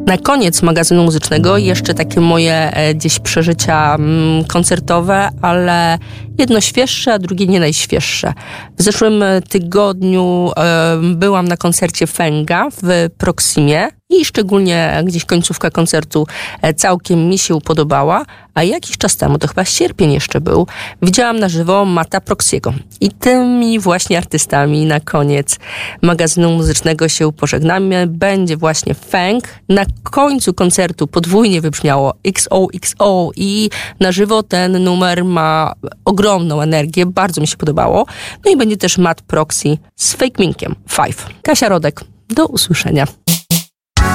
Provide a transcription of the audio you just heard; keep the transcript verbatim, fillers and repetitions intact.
Na koniec magazynu muzycznego jeszcze takie moje e, gdzieś przeżycia mm, koncertowe, ale jedno świeższe, a drugie nie najświeższe. W zeszłym tygodniu e, byłam na koncercie Fenga w Proximie i szczególnie gdzieś końcówka koncertu e, całkiem mi się podobała, a jakiś czas temu, to chyba sierpień jeszcze był, widziałam na żywo Matta Proxiego. I tymi właśnie artystami na koniec magazynu muzycznego się pożegnamy. Będzie właśnie Feng. Na końcu koncertu podwójnie wybrzmiało X O X O i na żywo ten numer ma ogromną energię, bardzo mi się podobało. No i będzie też Matt Proxy z Fake Minkiem Five. Kasia Rodek, do usłyszenia.